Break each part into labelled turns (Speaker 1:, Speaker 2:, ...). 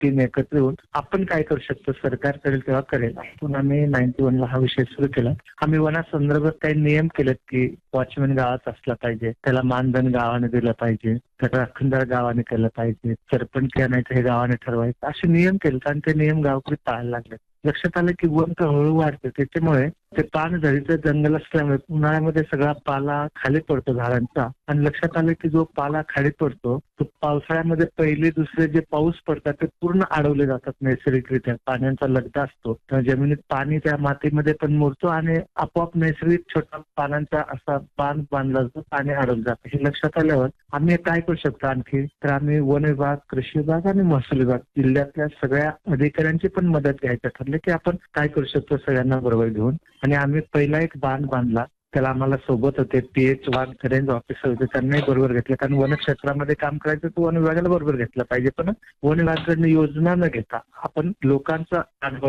Speaker 1: Team एकत्र येऊन आपण काय करू शकतो, सरकार करेल तेव्हा करेल. म्हणून आम्ही 91 ला हा विषय सुरू केला. आम्ही वनासंदर्भात काही नियम केलेत की वॉचमॅन गावात असला पाहिजे, त्याला मानधन गावाने दिलं पाहिजे, त्याला राखणदार गावाने केलं पाहिजे, सरपंच आणायचं हे गावाने ठरवायचं, असे नियम केले आणि ते नियम गावकरी पाळायला लागले. लक्षात आलं की वन हळू वाढते, त्याच्यामुळे ते पानझडीचं जंगल असल्यामुळे उन्हाळ्यामध्ये सगळा पाला खाली पडतो झाडांचा. आणि लक्षात आलं की जो पाला खाली पडतो तो पावसाळ्यामध्ये पहिले दुसरे जे पाऊस पडतात ते पूर्ण अडवले जातात नैसर्गिकरित्या. पाण्याचा लगदा असतो तर जमिनीत पाणी त्या मातीमध्ये पण मुरतो आणि आपोआप नैसर्गिक छोटा पानांचा असा बांध बांधला जातो, पाणी अडवलं जातं. हे लक्षात आल्यावर आम्ही काय करू शकतो आणखी, तर आम्ही वन विभाग, कृषी विभाग आणि महसूल विभाग जिल्ह्यातल्या सगळ्या अधिकाऱ्यांची पण मदत घ्यायचं ठरलं की आपण काय करू शकतो सगळ्यांना बरोबर घेऊन. आणि आम्ही पहिला एक बांध बांधला. त्याला आम्हाला सोबत होते PH वाघ रेंज ऑफिसर होते, त्यांनाही बरोबर घेतलं. कारण वन क्षेत्रामध्ये काम करायचं तर वन विभागाला बरोबर घेतलं पाहिजे. पण वन विभागाकडनं योजना न घेता आपण लोकांचा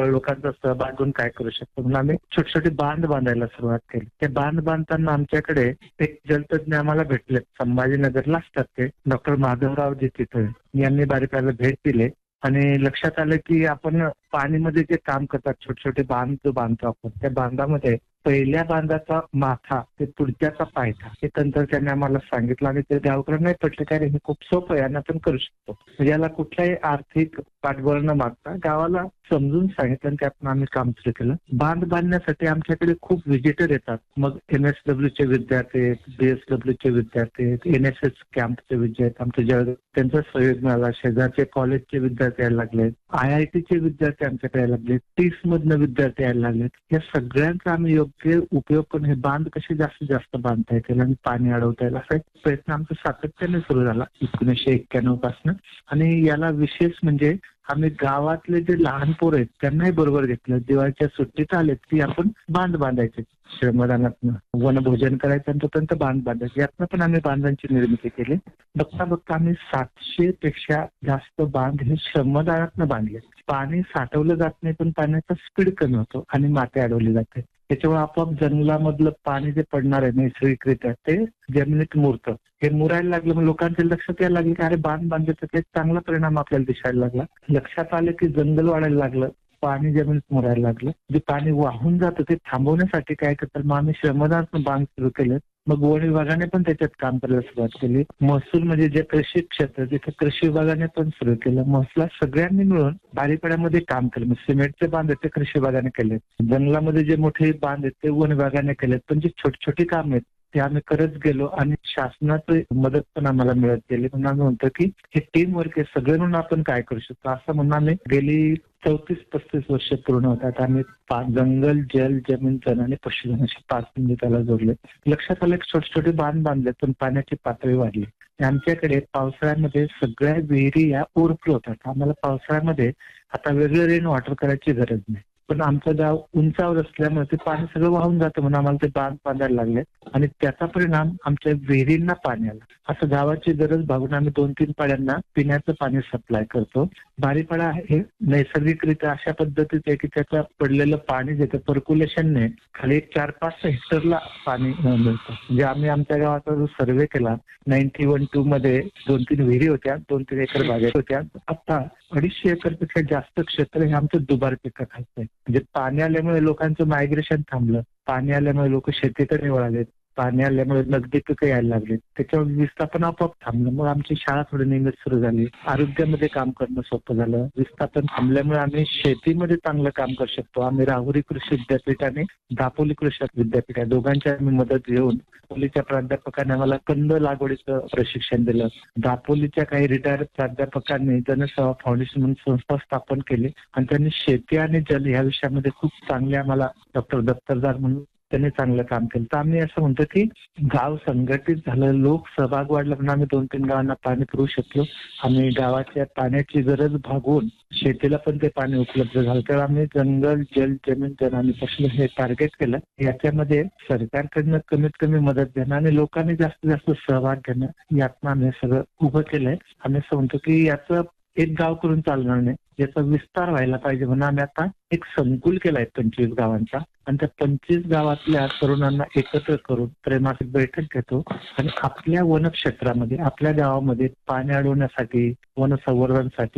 Speaker 1: सहभाग घेऊन काय करू शकतो म्हणून आम्ही छोटे छोटे बांध बांधायला सुरुवात केली. ते बांध बांधताना आमच्याकडे एक जलतज्ञ आम्हाला भेटले, संभाजीनगरला असतात ते डॉक्टर माधवरावजी तिथे. यांनी बारीकाला भेट दिले आणि लक्षात आलं की आपण पाणीमध्ये जे काम करतात, छोटे छोटे बांध जो बांधतो आपण, त्या बांधामध्ये पहिल्या बांधाचा माथा ते पुढच्याचा पायथा हे तंत्र त्यांनी आम्हाला सांगितलं आणि ते गावकऱ्यांनाही पटलं काय हे खूप सोपं आहे आणि आपण करू शकतो. म्हणजे याला कुठलाही आर्थिक पाठबळ न मागता गावाला समजून सांगितलं आणि त्यातून आम्ही काम सुरू केलं. बांध बांधण्यासाठी आमच्याकडे खूप व्हिजिटर येतात. मग MSW चे विद्यार्थी, BSW चे विद्यार्थी, NSS कॅम्पचे विद्यार्थी, आमचे जळगाव त्यांचा सहयोग मिळाला. शेजारचे कॉलेजचे विद्यार्थी यायला लागले, IIT चे विद्यार्थी आमच्याकडे यायला लागले, 30 मधनं विद्यार्थी यायला लागले. या सगळ्यांचा आम्ही योग्य उपयोग करून हे बांध कसे जास्तीत जास्त बांधता येतील आणि पाणी अडवता येईल असा एक प्रयत्न आमचा सातत्याने सुरू झाला 1991 पासून. आणि याला विशेष म्हणजे आम्ही गावातले जे लहान पोर आहेत त्यांनाही बरोबर घेतलं. दिवाळीच्या सुट्टीत आलेत की आपण बांध बांधायचे, श्रमदानातनं वनभोजन करायचं आणि तोपर्यंत बांध बांधायचे. यातनं पण आम्ही बांधांची निर्मिती केली. बघता बघता आम्ही 700 पेक्षा जास्त बांध हे श्रमदानातनं बांधले. पाणी साठवलं जात नाही पण पाण्याचा स्पीड कमी होतो आणि माती अडवली जाते. त्याच्यामुळे आपोआप जंगलामधलं पाणी जे पडणार आहे नैसर्गिकरित्या ते जमिनीत मुरतं. हे मुरायला लागलं मग लोकांच्या लक्षात यायला लागलं की अरे बांध बांधले तर एक चांगला परिणाम आपल्याला दिसायला लागला. लक्षात आलं की जंगल वाढायला लागलं, पाणी जमिनीत मुरायला लागलं. जे पाणी वाहून जातं ते थांबवण्यासाठी काय करतात, मग आम्ही श्रमदान बांध सुरू केले. मग वन विभागाने पण त्याच्यात काम करायला सुरुवात केली. महसूल म्हणजे जे कृषी क्षेत्र तिथे कृषी विभागाने पण सुरू केलं. महसूल सगळ्यांनी मिळून बारीपाड्यामध्ये काम केलं. मग सिमेंटचे बांध आहेत ते कृषी विभागाने केले, जंगलामध्ये जे मोठे बांध आहेत ते वन विभागाने केलेत. पण जे छोटी छोटी काम आहेत ते आम्ही करत गेलो आणि शासनाची मदत पण आम्हाला मिळत गेली. म्हणून आम्ही म्हणतो की हे टीम वर्क आहे, सगळे म्हणून आपण काय करू शकतो असं म्हणून आम्ही गेली 34-35 वर्ष पूर्ण होतात आम्ही जंगल, जल, जमीन, जन आणि पशुधन असे 5 म्हणजे त्याला जोडले. लक्षात आलं की छोटे छोटे बांध बांधले पण पाण्याची पातळी वाढली. आमच्याकडे पावसाळ्यामध्ये सगळ्या विहिरी या ओव्हरफ्लो होतात. आम्हाला पावसाळ्यामध्ये आता वेगळं रेन वॉटर करायची गरज नाही, पण आमचं गाव उंचावर असल्यामुळे ते पाणी सगळं वाहून जातं म्हणून आम्हाला ते बांध बांधायला लागले आणि त्याचा परिणाम आमच्या विहिरींना पाणी आलं. असं गावाची गरज भागून आम्ही 2-3 पाड्यांना पिण्याचं पाणी सप्लाय करतो. बारीपाडा हे नैसर्गिकरित्या अशा पद्धतीचं आहे की त्याचं पडलेलं पाणी जे पर्क्युलेशनने खाली 4-5 हेक्टरला पाणी मिळतं. म्हणजे आम्ही आमच्या गावाचा जो सर्व्हे केला 91-2 मध्ये 2-3 विहिरी होत्या, 2-3 एकर बागेत होत्या. आता 250 एकरपेक्षा जास्त क्षेत्र हे आमचं दुबार पिकं खायचंय. म्हणजे पाणी आल्यामुळे लोकांचं मायग्रेशन थांबलं, पाणी आल्यामुळे लोक शेतीकडे वळालेत, पाणी आल्यामुळे नगदी पिकं यायला लागली, त्याच्यावर विस्थापन आपोआप थांबलं. मग आमची शाळा थोडी नियमित सुरू झाली, आरोग्यामध्ये काम करणं सोपं झालं. विस्थापन थांबल्यामुळे आम्ही शेतीमध्ये चांगलं काम करू शकतो. आम्ही राहुरी कृषी विद्यापीठ आणि दापोली कृषी विद्यापीठ या दोघांच्या आम्ही मदत घेऊन दापोलीच्या प्राध्यापकांनी आम्हाला कंद लागवडीचं प्रशिक्षण दिलं. दापोलीच्या काही रिटायर्ड प्राध्यापकांनी जनसेवा फाउंडेशन म्हणून संस्था स्थापन केली आणि त्यांनी शेती आणि जल ह्या विषयामध्ये खूप चांगले आम्हाला डॉक्टर दत्तरदार म्हणून त्यांनी चांगलं काम केलं. तर आम्ही असं म्हणतो की गाव संघटित झालं, लोक सहभाग वाढला म्हणून आम्ही 2-3 गावांना पाणी पुरवू शकलो. आम्ही गावाच्या पाण्याची गरज भागवून शेतीला पण ते पाणी उपलब्ध झालं. तर आम्ही जंगल, जल, जमीन, जन आणि पशु हे टार्गेट केलं. याच्यामध्ये सरकारकडनं कमीत कमी मदत घेणं आणि लोकांनी जास्तीत जास्त सहभाग घेणं यातनं आम्ही सगळं उभं केलंय. आम्ही असं म्हणतो की याचं एक गाव करून चालणार नाही, याचा विस्तार व्हायला पाहिजे म्हणून आम्ही आता एक संकुल केलाय 25 गावांचा आणि त्या 25 गावातल्या तरुणांना एकत्र करून त्रैमासिक बैठक घेतो आणि आपल्या वनक्षेत्रामध्ये आपल्या गावामध्ये पाणी अडवण्यासाठी, वन संवर्धनासाठी,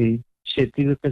Speaker 1: शेती विकास